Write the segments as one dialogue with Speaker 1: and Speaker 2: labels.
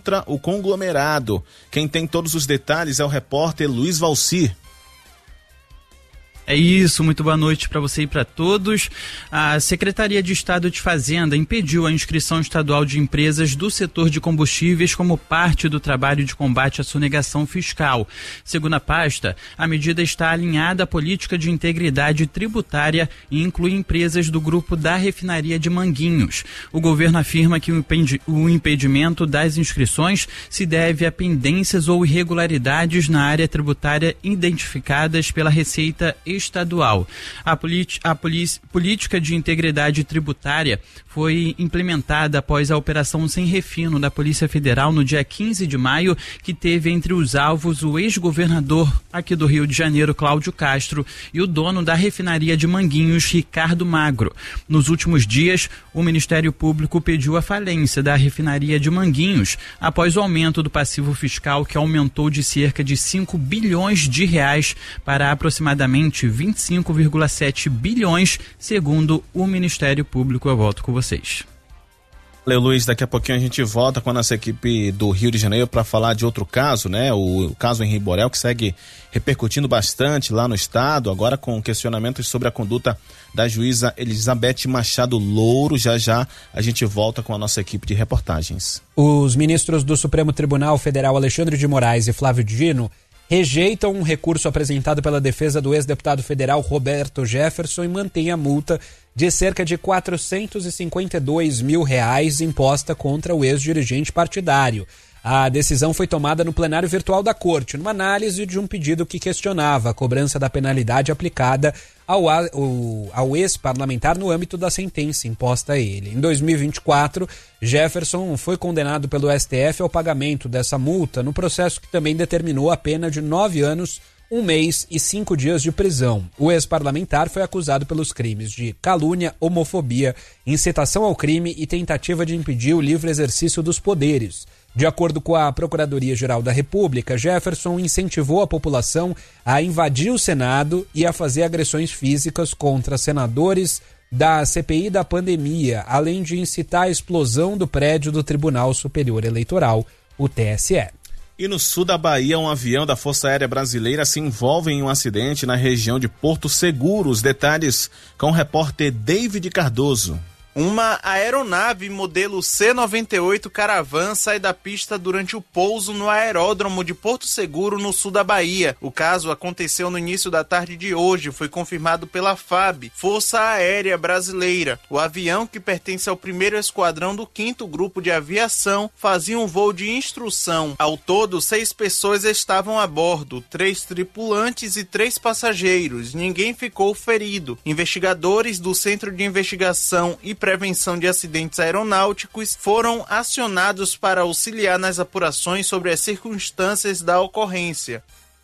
Speaker 1: contra o conglomerado. Quem tem todos os detalhes é o repórter Luiz Valci.
Speaker 2: É isso, muito boa noite para você e para todos. A Secretaria de Estado de Fazenda impediu a inscrição estadual de empresas do setor de combustíveis como parte do trabalho de combate à sonegação fiscal. Segundo a pasta, a medida está alinhada à política de integridade tributária e inclui empresas do grupo da refinaria de Manguinhos. O governo afirma que o impedimento das inscrições se deve a pendências ou irregularidades na área tributária identificadas pela Receita Estadual. A política de integridade tributária foi implementada após a Operação Sem Refino da Polícia Federal no dia 15 de maio, que teve entre os alvos o ex-governador aqui do Rio de Janeiro, Cláudio Castro, e o dono da refinaria de Manguinhos, Ricardo Magro. Nos últimos dias, o Ministério Público pediu a falência da refinaria de Manguinhos após o aumento do passivo fiscal, que aumentou de cerca de 5 bilhões de reais para aproximadamente 25,7 bilhões, segundo o Ministério Público. Eu volto com vocês.
Speaker 1: Valeu, Luiz. Daqui a pouquinho a gente volta com a nossa equipe do Rio de Janeiro para falar de outro caso, né? O caso Henri Borel, que segue repercutindo bastante lá no estado, agora com questionamentos sobre a conduta da juíza Elizabeth Machado Louro. Já já a gente volta com a nossa equipe de reportagens.
Speaker 3: Os ministros do Supremo Tribunal Federal, Alexandre de Moraes e Flávio Dino, rejeitam um recurso apresentado pela defesa do ex-deputado federal Roberto Jefferson e mantém a multa de cerca de R$452 mil imposta contra o ex-dirigente partidário. A decisão foi tomada no plenário virtual da Corte, numa análise de um pedido que questionava a cobrança da penalidade aplicada ao ex-parlamentar no âmbito da sentença imposta a ele. Em 2024, Jefferson foi condenado pelo STF ao pagamento dessa multa, no processo que também determinou a pena de 9 anos, 1 mês e 5 dias de prisão. O ex-parlamentar foi acusado pelos crimes de calúnia, homofobia, incitação ao crime e tentativa de impedir o livre exercício dos poderes. De acordo com a Procuradoria-Geral da República, Jefferson incentivou a população a invadir o Senado e a fazer agressões físicas contra senadores da CPI da pandemia, além de incitar a explosão do prédio do Tribunal Superior Eleitoral, o TSE.
Speaker 1: E no sul da Bahia, um avião da Força Aérea Brasileira se envolve em um acidente na região de Porto Seguro. Os detalhes com o repórter David Cardoso.
Speaker 4: Uma aeronave modelo C-98 Caravan sai da pista durante o pouso no aeródromo de Porto Seguro, no sul da Bahia. O caso aconteceu no início da tarde de hoje, foi confirmado pela FAB, Força Aérea Brasileira. O avião, que pertence ao 1º Esquadrão do 5º Grupo de Aviação, fazia um voo de instrução. Ao todo, 6 pessoas estavam a bordo, 3 tripulantes e 3 passageiros. Ninguém ficou ferido. Investigadores do Centro de Investigação e Prevenção de Acidentes Aeronáuticos foram acionados para auxiliar nas apurações sobre as circunstâncias da ocorrência.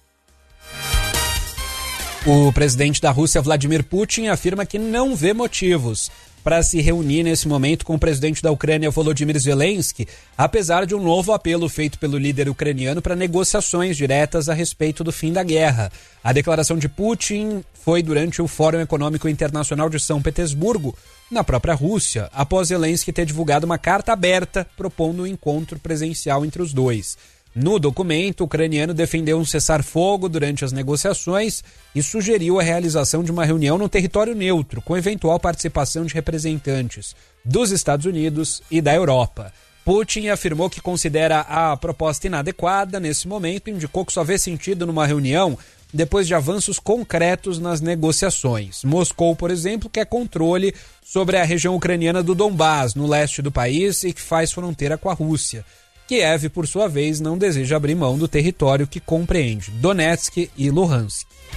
Speaker 3: O presidente da Rússia, Vladimir Putin, afirma que não vê motivos para se reunir nesse momento com o presidente da Ucrânia, Volodymyr Zelensky, apesar de um novo apelo feito pelo líder ucraniano para negociações diretas a respeito do fim da guerra. A declaração de Putin foi durante o Fórum Econômico Internacional de São Petersburgo, na própria Rússia, após Zelensky ter divulgado uma carta aberta propondo um encontro presencial entre os dois. No documento, o ucraniano defendeu um cessar-fogo durante as negociações e sugeriu a realização de uma reunião no território neutro, com eventual participação de representantes dos Estados Unidos e da Europa. Putin afirmou que considera a proposta inadequada nesse momento e indicou que só vê sentido numa reunião depois de avanços concretos nas negociações. Moscou, por exemplo, quer controle sobre a região ucraniana do Donbás, no leste do país, e que faz fronteira com a Rússia. Kiev, por sua vez, não deseja abrir mão do território que compreende Donetsk e Luhansk.